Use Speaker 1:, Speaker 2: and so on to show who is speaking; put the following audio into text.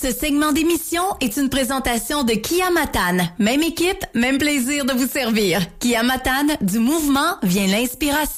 Speaker 1: Ce segment d'émission est une présentation de Kia Matane. Même équipe, même plaisir de vous servir. Kia Matane, du mouvement vient l'inspiration.